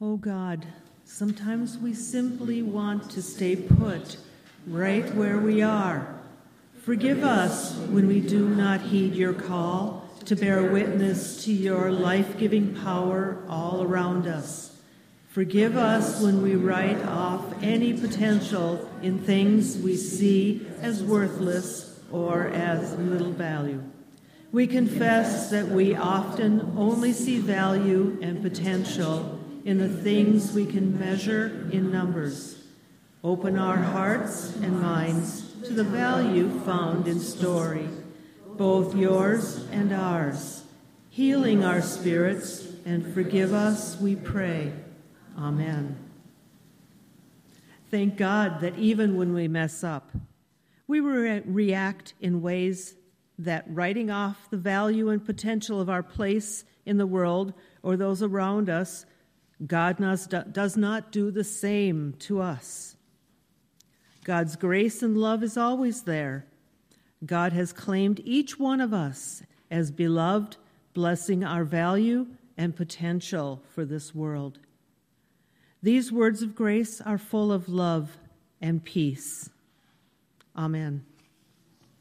Oh God, sometimes we simply want to stay put right where we are. Forgive us when we do not heed your call to bear witness to your life-giving power all around us. Forgive us when we write off any potential in things we see as worthless or as little value. We confess that we often only see value and potential in the things we can measure in numbers. Open our hearts and minds to the value found in story, both yours and ours, healing our spirits, and forgive us, we pray. Amen. Thank God that even when we mess up, we react in ways that writing off the value and potential of our place in the world or those around us, God does not do the same to us. God's grace and love is always there. God has claimed each one of us as beloved, blessing our value and potential for this world. These words of grace are full of love and peace. Amen.